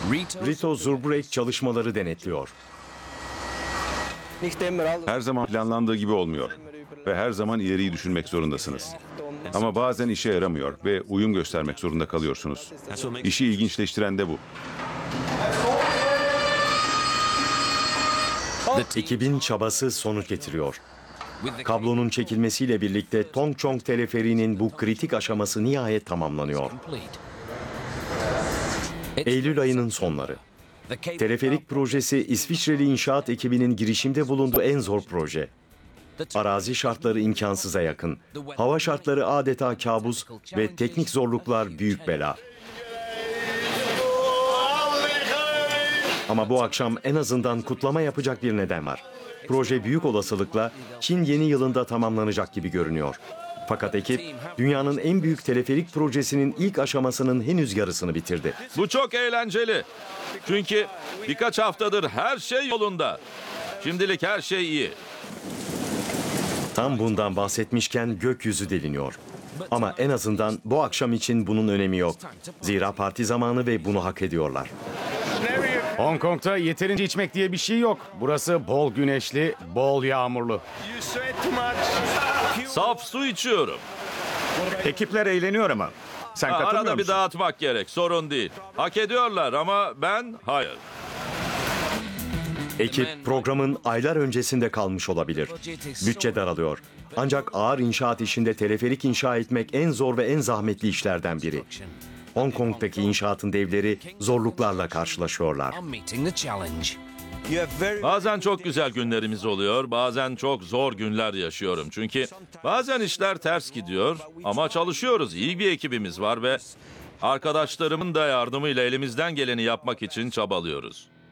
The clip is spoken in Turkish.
Rito Zurbrek çalışmaları denetliyor. Her zaman planlandığı gibi olmuyor ve her zaman ileriyi düşünmek zorundasınız. Ama bazen işe yaramıyor ve uyum göstermek zorunda kalıyorsunuz. İşi ilginçleştiren de bu. Ekibin çabası sonuç getiriyor. Kablonun çekilmesiyle birlikte Tongchong teleferiğinin bu kritik aşaması nihayet tamamlanıyor. Eylül ayının sonları. Teleferik projesi İsviçreli inşaat ekibinin girişimde bulunduğu en zor proje. Arazi şartları imkansıza yakın. Hava şartları adeta kabus ve teknik zorluklar büyük bela. Ama bu akşam en azından kutlama yapacak bir neden var. Proje büyük olasılıkla Çin yeni yılında tamamlanacak gibi görünüyor. Fakat ekip dünyanın en büyük teleferik projesinin ilk aşamasının henüz yarısını bitirdi. Bu çok eğlenceli. Çünkü birkaç haftadır her şey yolunda. Şimdilik her şey iyi. Tam bundan bahsetmişken gökyüzü deliniyor. Ama en azından bu akşam için bunun önemi yok. Zira parti zamanı ve bunu hak ediyorlar. Hong Kong'ta yeterince içmek diye bir şey yok. Burası bol güneşli, bol yağmurlu. Saf su içiyorum. Ekipler eğleniyor ama. Sen katılmıyor Arada bir musun? dağıtmak gerek, sorun değil. Hak ediyorlar ama ben hayır. Ekip programın aylar öncesinde kalmış olabilir. Bütçe daralıyor. Ancak ağır inşaat işinde teleferik inşa etmek en zor ve en zahmetli işlerden biri. Hong Kong'daki inşaatın devleri zorluklarla karşılaşıyorlar. Bazen çok güzel günlerimiz oluyor, bazen çok zor günler yaşıyorum. Çünkü bazen işler ters gidiyor ama çalışıyoruz. İyi bir ekibimiz var ve arkadaşlarımın da yardımıyla elimizden geleni yapmak için çabalıyoruz.